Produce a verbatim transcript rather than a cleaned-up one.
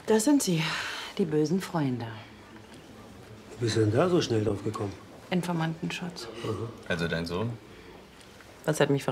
Das sind sie, die bösen Freunde. Wie bist du denn da so schnell drauf gekommen? Informantenschutz. Also dein Sohn? Was hat mich